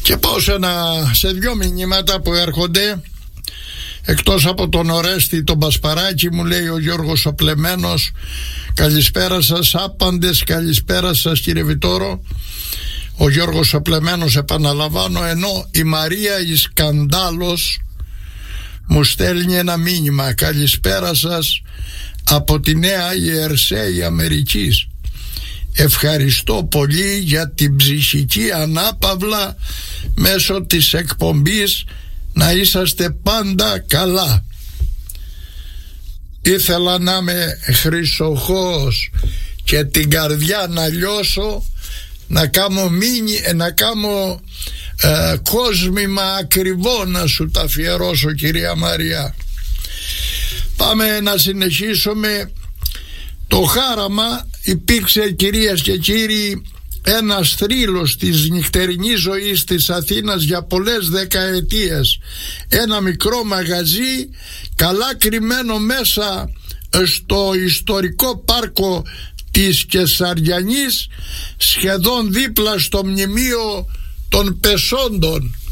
Και πάω σε δύο μηνύματα που έρχονται. Εκτός από τον Ορέστη τον Πασπαράκη, μου λέει ο Γιώργος ο Πλεμένος, καλησπέρα σας άπαντες, καλησπέρα σας κύριε Βιτόρο. Ο Γιώργος ο Πλεμένος, επαναλαμβάνω, ενώ η Μαρία η Σκανδάλος μου στέλνει ένα μήνυμα, καλησπέρα σας από τη Νέα Ιερσέη Αμερικής. Ευχαριστώ πολύ για την ψυχική ανάπαυλα μέσω της εκπομπής, να είσαστε πάντα καλά. Ήθελα να είμαι χρυσοχώος και την καρδιά να λιώσω, να κάνω κόσμημα ακριβό να σου τα αφιερώσω κυρία Μαρία. Πάμε να συνεχίσουμε το χάραμα. Υπήρξε κυρίες και κύριοι ένας θρύλος της νυχτερινής ζωής της Αθήνας για πολλές δεκαετίες. Ένα μικρό μαγαζί καλά κρυμμένο μέσα στο ιστορικό πάρκο της Κεσαριανής, σχεδόν δίπλα στο μνημείο των Πεσόντων.